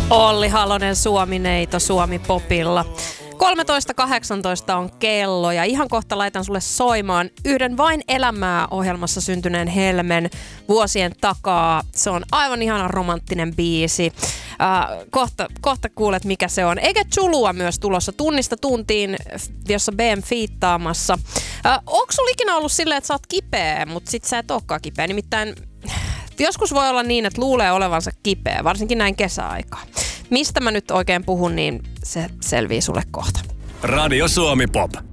Olli Halonen Suomi-neito Suomi-popilla. 13.18 on kello ja ihan kohta laitan sulle soimaan yhden Vain elämää -ohjelmassa syntyneen Helmen vuosien takaa. Se on aivan ihana romanttinen biisi. Kohta kuulet mikä se on. Eikä Chulua myös tulossa tunnista tuntiin, jossa BM fiittaamassa. Onko sulla ikinä ollut silleen, että sä oot kipeä, mutta sit sä et olekaan kipeä? Nimittäin joskus voi olla niin, että luulee olevansa kipeä, varsinkin näin kesäaikaa. Mistä mä nyt oikein puhun, niin se selvii sulle kohta. Radio Suomi Pop.